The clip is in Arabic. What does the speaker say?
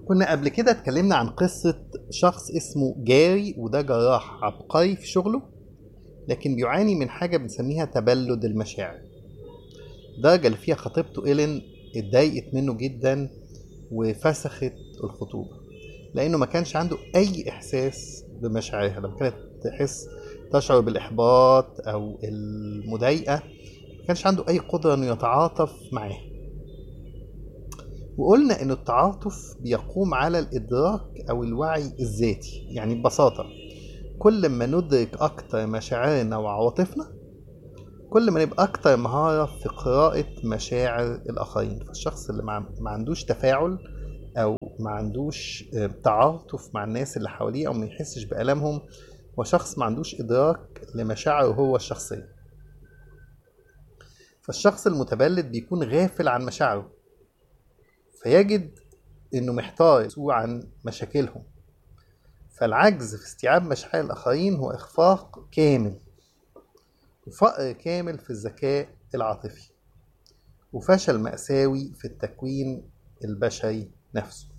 كنا قبل كده اتكلمنا عن قصة شخص اسمه جاري، وده جراح عبقري في شغله، لكن بيعاني من حاجة بنسميها تبلد المشاعر. الدرجة اللي فيها خطيبته إيلين اتضايقت منه جدا وفسخت الخطوبة، لأنه ما كانش عنده أي إحساس بمشاعرها. لما كانت تشعر بالإحباط أو المضايقة ما كانش عنده أي قدرة إنه يتعاطف معاها. وقلنا إن التعاطف بيقوم على الإدراك أو الوعي الذاتي. يعني ببساطة، كل ما ندرك أكتر مشاعرنا وعواطفنا، كل ما نبقى أكتر مهارة في قراءة مشاعر الآخرين. فالشخص اللي ما عندوش تفاعل أو ما عندوش تعاطف مع الناس اللي حواليه أو ما يحسش بألمهم، وشخص ما عندوش إدراك لمشاعره هو الشخصية. فالشخص المتبلد بيكون غافل عن مشاعره، فيجد إنه محتار عن مشاكلهم. فالعجز في استيعاب مشاعر الآخرين هو إخفاق كامل، وفقر كامل في الذكاء العاطفي، وفشل مأساوي في التكوين البشري نفسه.